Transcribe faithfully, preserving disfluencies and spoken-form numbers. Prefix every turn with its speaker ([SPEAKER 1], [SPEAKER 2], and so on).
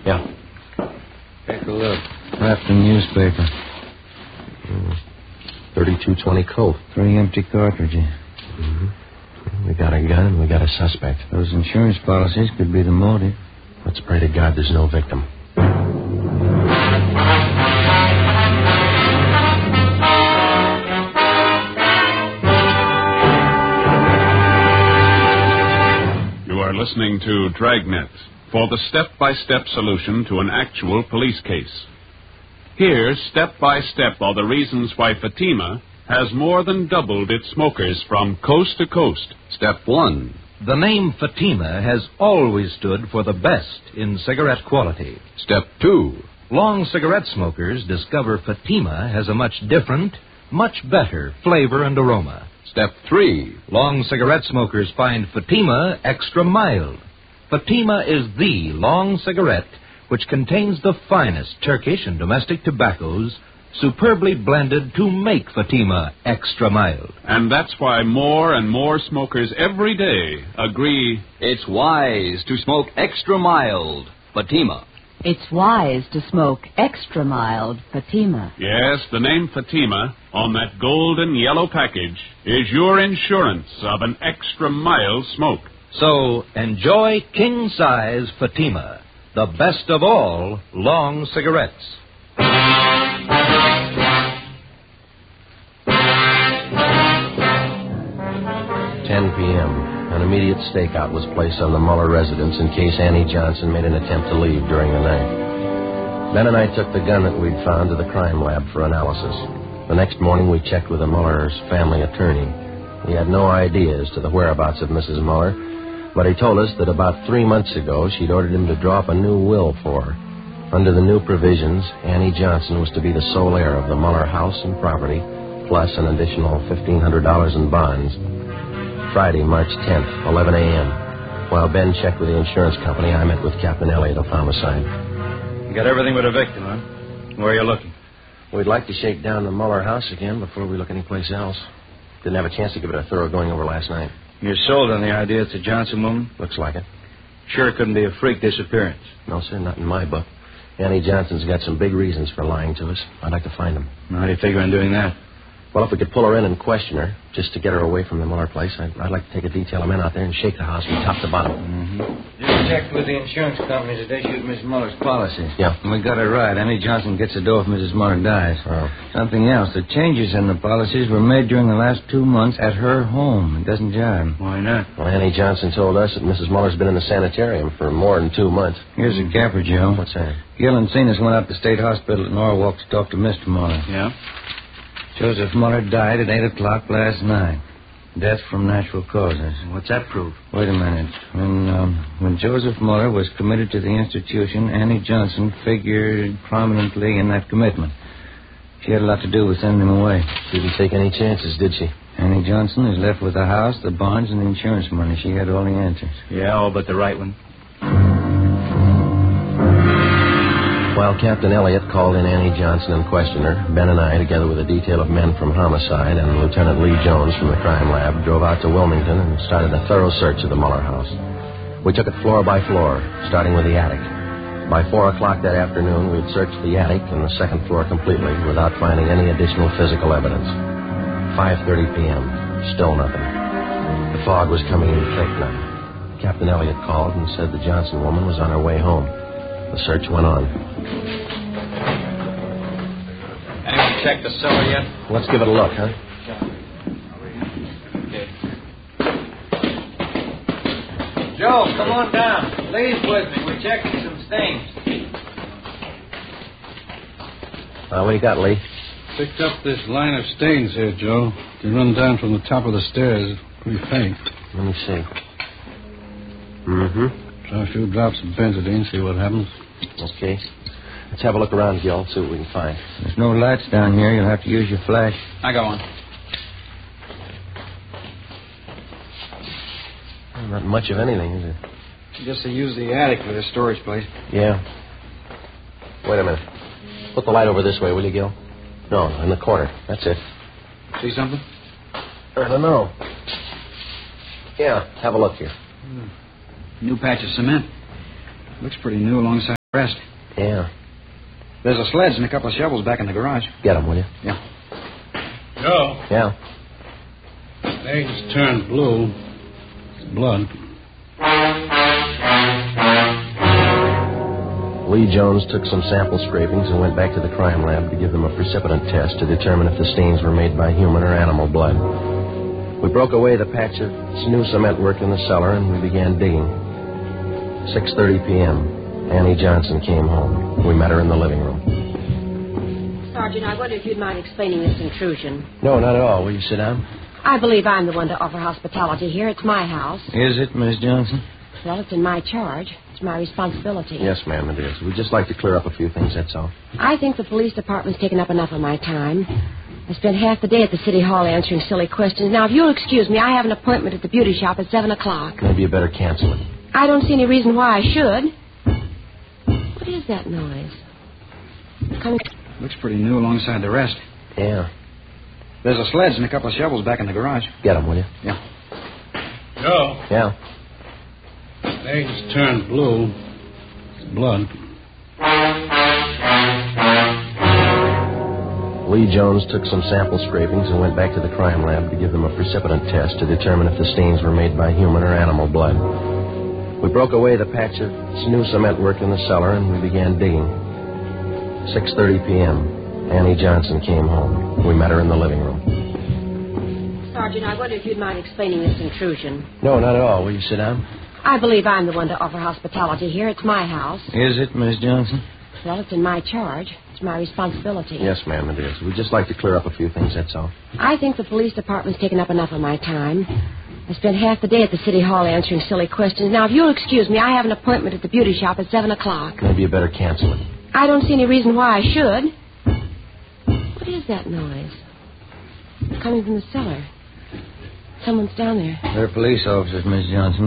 [SPEAKER 1] Yeah.
[SPEAKER 2] Take a look. Afton newspaper.
[SPEAKER 1] Mm. thirty-two twenty Colt.
[SPEAKER 2] Three empty cartridges.
[SPEAKER 1] Mm-hmm. We got a gun and we got a suspect.
[SPEAKER 2] Those insurance policies could be the motive.
[SPEAKER 1] Let's pray to God there's no victim.
[SPEAKER 3] You are listening to Dragnet for the step-by-step solution to an actual police case. Here, step-by-step, are the reasons why Fatima has more than doubled its smokers from coast to coast.
[SPEAKER 4] Step one. The name Fatima has always stood for the best in cigarette quality. Step two. Long cigarette smokers discover Fatima has a much different, much better flavor and aroma. Step three. Long cigarette smokers find Fatima extra mild. Fatima is the long cigarette which contains the finest Turkish and domestic tobaccos superbly blended to make Fatima extra mild.
[SPEAKER 3] And that's why more and more smokers every day agree
[SPEAKER 5] it's wise to smoke extra mild Fatima.
[SPEAKER 6] It's wise to smoke extra mild Fatima.
[SPEAKER 3] Yes, the name Fatima on that golden yellow package is your insurance of an extra mild smoke.
[SPEAKER 4] So enjoy king-size Fatima, the best of all long cigarettes.
[SPEAKER 1] ten p.m. An immediate stakeout was placed on the Muller residence in case Annie Johnson made an attempt to leave during the night. Ben and I took the gun that we'd found to the crime lab for analysis. The next morning, we checked with the Muller's family attorney. He had no idea as to the whereabouts of Missus Muller, but he told us that about three months ago, she'd ordered him to draw up a new will for her. Under the new provisions, Annie Johnson was to be the sole heir of the Muller house and property, plus an additional fifteen hundred dollars in bonds. Friday, March tenth, eleven a.m. While Ben checked with the insurance company, I met with Captain Elliott of Homicide.
[SPEAKER 2] You got everything but a victim, huh? Where are you looking?
[SPEAKER 1] We'd like to shake down the Muller house again before we look anyplace else. Didn't have a chance to give it a thorough going over last night.
[SPEAKER 2] You're sold on the idea it's a Johnson woman?
[SPEAKER 1] Looks like it.
[SPEAKER 2] Sure it couldn't be a freak disappearance?
[SPEAKER 1] No, sir, not in my book. Annie Johnson's got some big reasons for lying to us. I'd like to find them.
[SPEAKER 2] How do you figure on doing that?
[SPEAKER 1] Well, if we could pull her in and question her, just to get her away from the Muller place, I'd, I'd like to take a detail of men out there and shake the house from top to bottom.
[SPEAKER 2] Mm-hmm. Just checked with the insurance companies that issued Miss Muller's policy.
[SPEAKER 1] Yeah.
[SPEAKER 2] And we got it right. Annie Johnson gets the dough if Missus Muller dies.
[SPEAKER 1] Oh.
[SPEAKER 2] Something else. The changes in the policies were made during the last two months at her home. It doesn't jive. Why not?
[SPEAKER 1] Well, Annie Johnson told us that Missus Muller's been in the sanitarium for more than two months.
[SPEAKER 2] Here's a gapper, Joe.
[SPEAKER 1] What's that?
[SPEAKER 2] Gil and Zenas went up to State Hospital at Norwalk to talk to Mister Muller.
[SPEAKER 5] Yeah?
[SPEAKER 2] Joseph Muller died at eight o'clock last night. Death from natural causes.
[SPEAKER 5] What's that prove?
[SPEAKER 2] Wait a minute. When um, when Joseph Muller was committed to the institution, Annie Johnson figured prominently in that commitment. She had a lot to do with sending him away.
[SPEAKER 1] She didn't take any chances, did she?
[SPEAKER 2] Annie Johnson is left with the house, the bonds, and the insurance money. She had all the answers.
[SPEAKER 5] Yeah, all but the right one.
[SPEAKER 1] While Captain Elliott called in Annie Johnson and questioned her, Ben and I, together with a detail of men from Homicide and Lieutenant Lee Jones from the crime lab, drove out to Wilmington and started a thorough search of the Muller house. We took it floor by floor, starting with the attic. By four o'clock that afternoon, we'd searched the attic and the second floor completely without finding any additional physical evidence. five thirty p.m., still nothing. The fog was coming in thick now. Captain Elliott called and said the Johnson woman was on her way home. The search went on.
[SPEAKER 5] Anyone checked the cellar yet?
[SPEAKER 1] Let's give it a look, huh?
[SPEAKER 5] Okay.
[SPEAKER 2] Joe, come on down. Lee's with me. We're checking some stains.
[SPEAKER 1] Uh, what do you got, Lee?
[SPEAKER 7] Picked up this line of stains here, Joe. They run down from the top of the stairs. Pretty faint.
[SPEAKER 1] Let me see. Mm-hmm.
[SPEAKER 7] Try a few drops of benzodine, see what happens.
[SPEAKER 1] Okay. Let's have a look around, Gil, see what we can find.
[SPEAKER 2] There's no lights down here. You'll have to use your flash.
[SPEAKER 5] I got one.
[SPEAKER 1] Well, not much of anything, is it?
[SPEAKER 2] I guess they use the attic for the storage place.
[SPEAKER 1] Yeah. Wait a minute. Put the light over this way, will you, Gil? No, in the corner. That's it.
[SPEAKER 7] See something?
[SPEAKER 1] I don't know. Yeah, have a look here.
[SPEAKER 5] New patch of cement. Looks pretty new alongside
[SPEAKER 2] Rest.
[SPEAKER 1] Yeah.
[SPEAKER 2] There's a sledge and a couple of shovels back in the garage.
[SPEAKER 1] Get 'em, will you?
[SPEAKER 2] Yeah.
[SPEAKER 7] Joe,
[SPEAKER 1] Yeah.
[SPEAKER 7] stains turned blue. It's blood.
[SPEAKER 1] Lee Jones took some sample scrapings and went back to the crime lab to give them a precipitant test to determine if the stains were made by human or animal blood. We broke away the patch of new cement work in the cellar and we began digging. six thirty p.m. Annie Johnson came home. We met her in the living room.
[SPEAKER 8] Sergeant, I wonder if you'd mind explaining this intrusion.
[SPEAKER 1] No, not at all. Will you sit down?
[SPEAKER 8] I believe I'm the one to offer hospitality here. It's my house.
[SPEAKER 2] Is it, Miss Johnson?
[SPEAKER 8] Well, it's in my charge. It's my responsibility.
[SPEAKER 1] Yes, ma'am, it is. We'd just like to clear up a few things, that's all.
[SPEAKER 8] I think the police department's taken up enough of my time. I spent half the day at the city hall answering silly questions. Now, if you'll excuse me, I have an appointment at the beauty shop at seven o'clock.
[SPEAKER 1] Maybe you better cancel it.
[SPEAKER 8] I don't see any reason why I should. What is that noise? Coming...
[SPEAKER 2] Looks pretty new alongside the rest.
[SPEAKER 1] Yeah.
[SPEAKER 2] There's a sledge and a couple of shovels back in the garage.
[SPEAKER 1] Get 'em, will you?
[SPEAKER 2] Yeah.
[SPEAKER 7] Joe,
[SPEAKER 1] Yeah.
[SPEAKER 7] stains turned blue. It's blood.
[SPEAKER 1] Lee Jones took some sample scrapings and went back to the crime lab to give them a precipitant test to determine if the stains were made by human or animal blood. We broke away the patch of new cement work in the cellar and we began digging. six thirty p.m. Annie Johnson came home. We met her in the living room.
[SPEAKER 8] Sergeant, I wonder if you'd mind explaining this intrusion.
[SPEAKER 1] No, not at all. Will you sit down?
[SPEAKER 8] I believe I'm the one to offer hospitality here. It's my house.
[SPEAKER 2] Is it, Miss Johnson?
[SPEAKER 8] Well, it's in my charge. It's my responsibility.
[SPEAKER 1] Yes, ma'am, it is. We'd just like to clear up a few things, that's all.
[SPEAKER 8] I think the police department's taken up enough of my time. I spent half the day at the city hall answering silly questions. Now, if you'll excuse me, I have an appointment at the beauty shop at seven o'clock.
[SPEAKER 1] Maybe you better cancel it.
[SPEAKER 8] I don't see any reason why I should. What is that noise? Coming from the cellar. Someone's down there.
[SPEAKER 2] They're police officers, Miss Johnson.